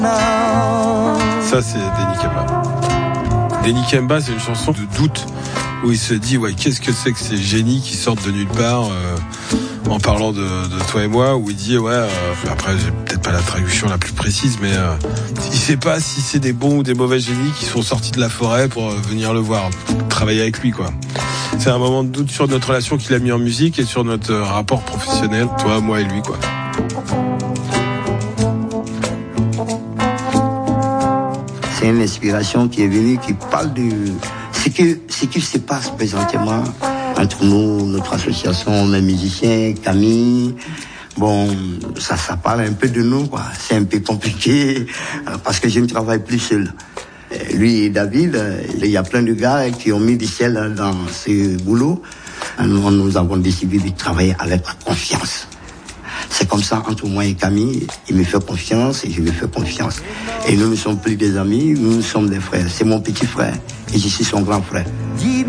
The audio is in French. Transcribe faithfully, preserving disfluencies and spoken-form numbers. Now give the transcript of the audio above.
Ça, c'est Denny Kemba. Denny Kemba, c'est une chanson de doute où il se dit ouais, qu'est-ce que c'est que ces génies qui sortent de nulle part euh, en parlant de, de toi et moi, où il dit ouais euh, après j'ai peut-être pas la traduction la plus précise, mais euh, il sait pas si c'est des bons ou des mauvais génies qui sont sortis de la forêt pour euh, venir le voir, travailler avec lui, quoi. C'est un moment de doute sur notre relation qu'il a mis en musique et sur notre euh, rapport professionnel, toi, moi et lui, quoi. C'est une inspiration qui est venue, qui parle de ce, que, ce qui se passe présentement entre nous, notre association, mes musiciens, Camille. Bon, ça, ça parle un peu de nous, quoi. C'est un peu compliqué parce que je ne travaille plus seul. Lui et David, il y a plein de gars qui ont mis du sel dans ce boulot. Nous, nous avons décidé de travailler avec confiance. C'est comme ça, entre moi et Camille, il me fait confiance et je lui fais confiance. Et nous ne sommes plus des amis, nous, nous sommes des frères. C'est mon petit frère et je suis son grand frère.